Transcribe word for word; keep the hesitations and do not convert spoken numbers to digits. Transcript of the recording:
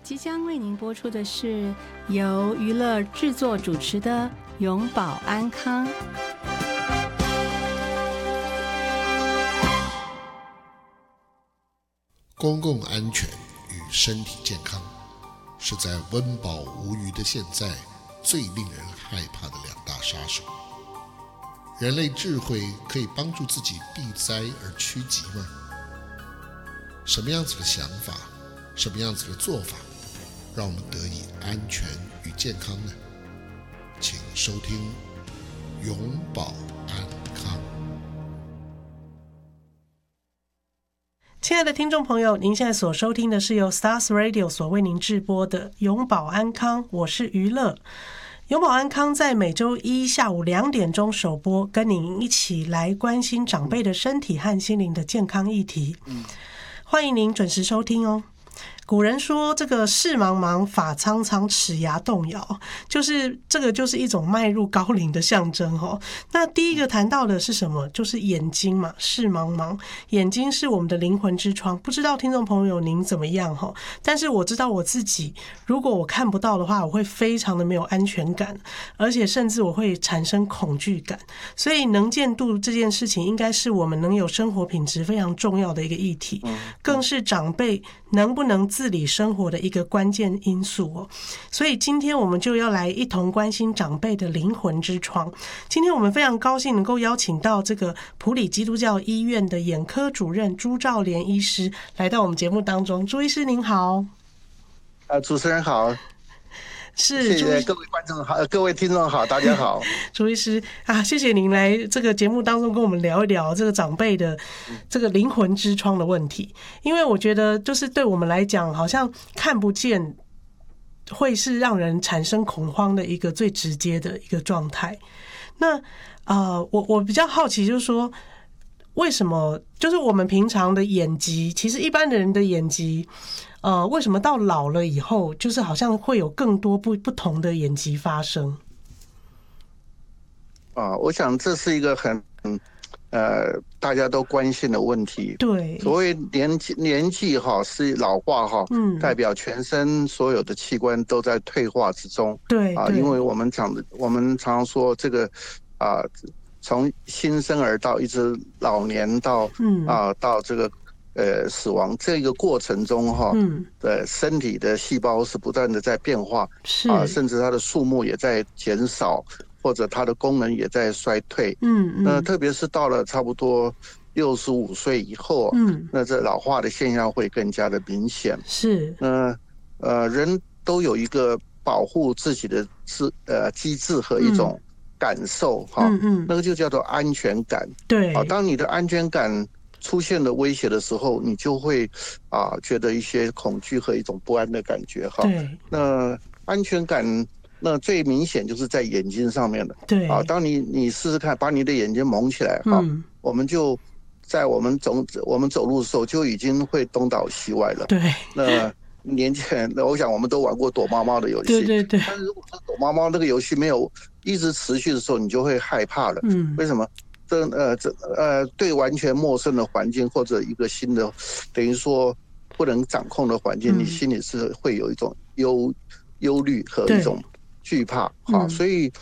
即将为您播出的是由娱乐制作主持的永保安康。 公共安全与身体健康是在温饱无余的现在最令人害怕的两大杀手。人类智慧可以帮助自己避灾而趋吉吗？什么样子的想法，什么样子的做法让我们得以安全与健康呢？请收听永保安康。 亲爱的听众朋友，您现在所收听的是由 Stars Radio 所为您制播的永保安康，我是娱乐。永保安康在每周一下午两点钟首播，跟您一起来关心长辈的身体和心灵的健康议题。欢迎您准时收听哦。古人说这个事茫茫发苍苍齿牙动摇，就是这个就是一种迈入高龄的象征哦。那第一个谈到的是什么？就是眼睛嘛，事茫茫，眼睛是我们的灵魂之窗。不知道听众朋友您怎么样哈？但是我知道我自己，如果我看不到的话，我会非常的没有安全感，而且甚至我会产生恐惧感。所以能见度这件事情，应该是我们能有生活品质非常重要的一个议题，更是长辈能不能自理生活的一个关键因素哦。所以今天我们就要来一同关心长辈的灵魂之窗。今天我们非常高兴能够邀请到这个埔里基督教医院的眼科主任朱兆莲医师来到我们节目当中。朱医师您好。 呃，主持人好。 是， 谢谢各位观众好，各位听众好，大家好。 朱医师啊，谢谢您来这个节目当中跟我们聊一聊这个长辈的这个灵魂之窗的问题。因为我觉得就是对我们来讲，好像看不见会是让人产生恐慌的一个最直接的一个状态。那呃，我我比较好奇，就是说为什么就是我们平常的眼疾，其实一般的人的眼疾。呃，为什么到老了以后，就是好像会有更多不不同的眼疾发生？ 啊，我想这是一个很呃大家都关心的问题。 对， 所谓年纪年纪哈是老化哈，嗯，代表全身所有的器官都在退化之中。 对啊，因为我们讲的，我们常常说这个啊，从新生儿到一直老年到嗯啊到这个。呃，死亡这个过程中哈，嗯，的身体的细胞是不断的在变化，是啊，甚至它的数目也在减少，或者它的功能也在衰退，嗯嗯。那特别是到了差不多六十五岁以后，嗯，那这老化的现象会更加的明显。 是， 那呃，人都有一个保护自己的自呃机制和一种感受哈，嗯嗯，那个就叫做安全感。 对， 啊，当你的安全感出现了威胁的时候，你就会啊觉得一些恐惧和一种不安的感觉哈。 对。 那安全感，那最明显就是在眼睛上面的。 对。 啊，当你你试试看，把你的眼睛蒙起来哈，嗯、我们就在我们走我们走路的时候就已经会东倒西歪了。 对。 那年前，那我想我们都玩过躲猫猫的游戏。 对对对。 但是如果说躲猫猫那个游戏没有一直持续的时候，你就会害怕了。嗯。为什么？这呃这呃对完全陌生的环境或者一个新的等于说不能掌控的环境，嗯、你心里是会有一种忧忧虑和一种惧怕啊、嗯，所以